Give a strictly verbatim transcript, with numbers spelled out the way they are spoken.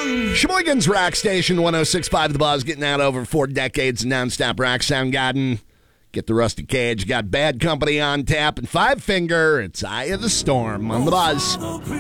Sheboygan's Rock Station, one oh six point five The Buzz, getting out over four decades of nonstop rock. Soundgarden, Get the Rusty Cage, got Bad Company on tap, and Five Finger, it's Eye of the Storm on The Buzz.